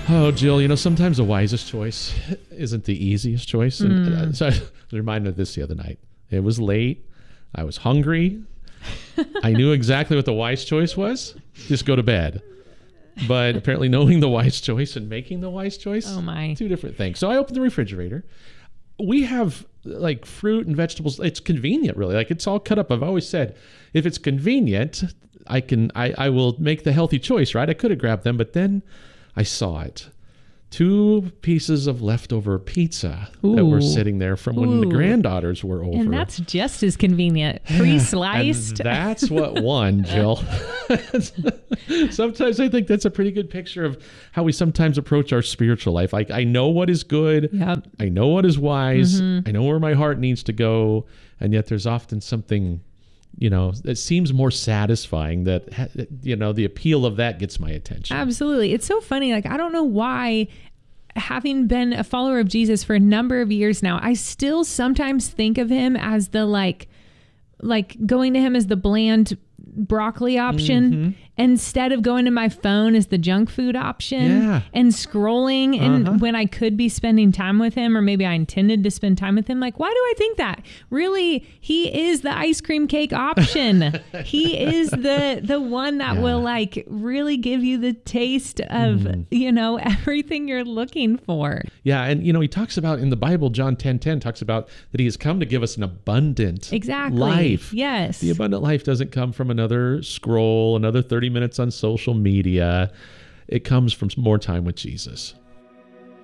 Oh, Jill, sometimes the wisest choice isn't the easiest choice. And so I was reminded of this the other night. It was late. I was hungry. I knew exactly what the wise choice was. Just go to bed. But apparently knowing the wise choice and making the wise choice, two different things. So I opened the refrigerator. We have like fruit and vegetables. It's convenient, really. Like it's all cut up. I've always said, if it's convenient, I will make the healthy choice, right? I could have grabbed them, but then I saw it. 2 pieces of leftover pizza that were sitting there from when the granddaughters were over. And that's just as convenient. Pre-sliced. And that's what won, Jill. Sometimes I think that's a pretty good picture of how we sometimes approach our spiritual life. Like, I know what is good. Yep. I know what is wise. I know where my heart needs to go. And yet there's often something, that seems more satisfying, that, the appeal of that gets my attention. Absolutely. It's so funny. Like, I don't know why, having been a follower of Jesus for a number of years now, I still sometimes think of him as the like going to him as the bland broccoli option instead of going to my phone as the junk food option and scrolling. And when I could be spending time with him, or maybe I intended to spend time with him, like, why do I think that? Really, he is the ice cream cake option. He is the one that will like really give you the taste of, everything you're looking for. Yeah. And, he talks about in the Bible, John 10:10 talks about that he has come to give us an abundant life. Yes. The abundant life doesn't come from another scroll, another 30 minutes on social media. It comes from more time with Jesus.